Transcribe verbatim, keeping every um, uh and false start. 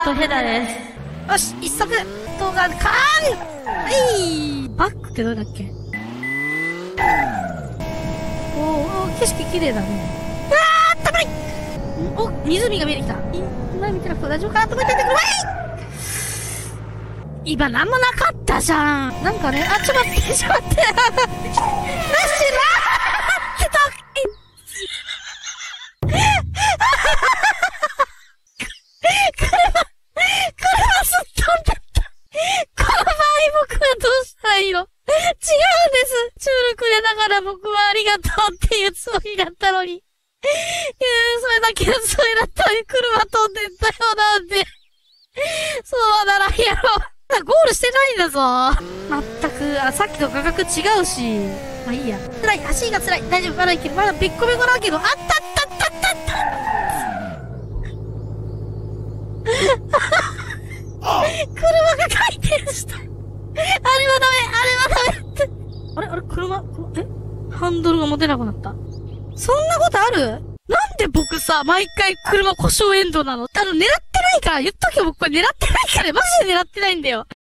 とヘダです。よし、一足動画、カーンはい、バックってどれだっけ。おー、景色綺麗だね。うわー、たまりお、湖が見えてきた。前見てなくて大丈夫かなと思っててくるわい。今なんもなかったじゃん。なんかね、あ、ちょっと待って、ちょっと待って。なしなーってた。僕はありがとうっていうつもりだったのに。いやそれだけのつもりだったのに車飛んでったよなんで。そうならんやろ。ゴールしてないんだぞ。まったく、あ、さっきと価格違うし。まあいいや。辛い、足が辛い。大丈夫、まだいける。まだべっこべこだけど、あったったったったった車が回転した。あれはダメ、あれはダメって。あれあれ車、えハンドルが持てなくなった。そんなことある？なんで僕さ、毎回車故障エンドなの？あの、狙ってないから言っとけよ、僕これ狙ってないから、マジで狙ってないんだよ。